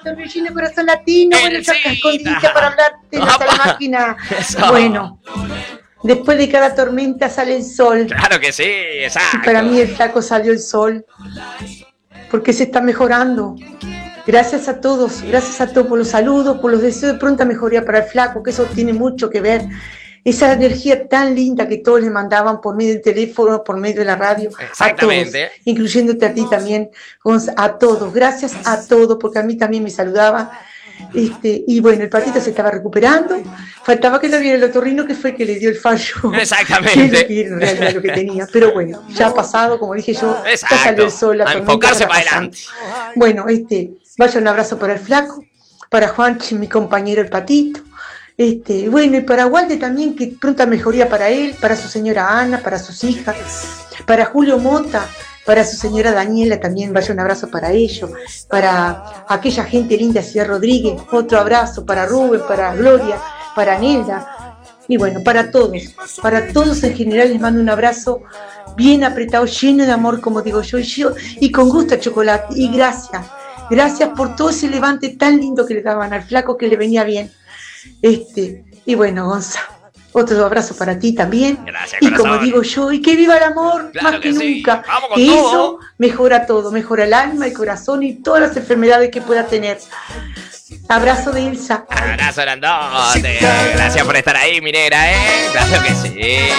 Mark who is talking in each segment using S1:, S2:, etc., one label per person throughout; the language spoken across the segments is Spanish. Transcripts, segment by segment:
S1: Torbellino Corazón Latino, bueno, yo acá escondidita para hablarte, no está la máquina.
S2: Eso.
S1: Bueno, después de cada tormenta sale el sol.
S2: Claro que sí, exacto.
S1: Y para mí el flaco salió el sol, porque se está mejorando. Gracias a todos por los saludos, por los deseos de pronta mejoría para el flaco, que eso tiene mucho que ver. Esa energía tan linda que todos le mandaban por medio del teléfono, por medio de la radio, a todos, incluyéndote a ti también, a todos. Gracias a todos, porque a mí también me saludaba. Y bueno, el patito se estaba recuperando. Faltaba que lo viera el otorrino, que fue el que le dio el fallo.
S2: Exactamente.
S1: Que en realidad lo que tenía. Pero bueno, ya ha pasado, como dije yo,
S2: exacto.
S1: Ya salió el sol.
S2: A enfocarse para adelante.
S1: Bueno, vaya un abrazo para el flaco, para Juanchi, mi compañero el patito. Bueno, y para Walde también, que pronta mejoría para él, para su señora Ana, para sus hijas, para Julio Mota, para su señora Daniela también, vaya un abrazo para ellos, para aquella gente linda, Ciudad Rodríguez, otro abrazo para Rubén, para Gloria, para Nelda, y bueno, para todos en general les mando un abrazo bien apretado, lleno de amor, como digo yo, y con gusto a chocolate, y gracias por todo ese levante tan lindo que le daban al flaco, que le venía bien. Y bueno, Gonza, otro abrazo para ti también.
S2: Gracias,
S1: y
S2: corazón.
S1: como digo yo, y que viva el amor,
S2: claro
S1: más que
S2: sí.
S1: nunca.
S2: Vamos con
S1: que
S2: todo.
S1: Eso mejora todo, mejora el alma, el corazón y todas las enfermedades que pueda tener. Abrazo de Ilsa.
S2: Abrazo grandote. Gracias por estar ahí, mi negra, Claro que sí.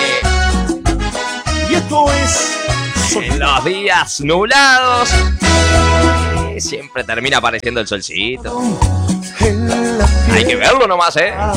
S3: Y esto es...
S2: En los días nublados siempre termina apareciendo el solcito. Hay que verlo nomás,